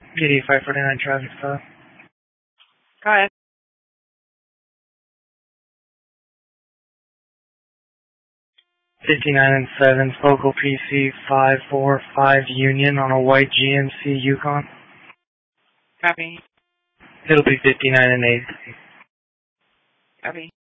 PD 549 traffic stop. Go ahead. 59 and 7, Focal PC 545 Union on a white GMC Yukon. Copy. It'll be 59 and 8. Copy.